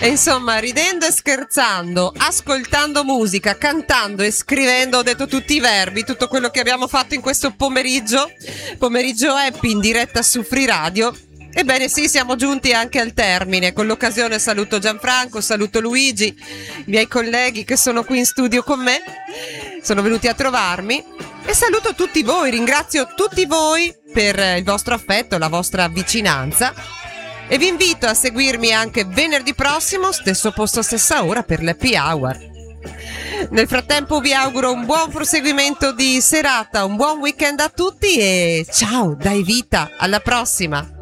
E insomma, ridendo e scherzando, ascoltando musica, cantando e scrivendo, ho detto tutti i verbi, tutto quello che abbiamo fatto in questo pomeriggio happy in diretta su Free Radio. Ebbene sì, siamo giunti anche al termine. Con l'occasione saluto Gianfranco, saluto Luigi, i miei colleghi che sono qui in studio con me, sono venuti a trovarmi, e saluto tutti voi, ringrazio tutti voi per il vostro affetto, la vostra vicinanza, e vi invito a seguirmi anche venerdì prossimo, stesso posto, stessa ora, per l'Happy Hour. Nel frattempo vi auguro un buon proseguimento di serata, un buon weekend a tutti e ciao, dai vita, alla prossima!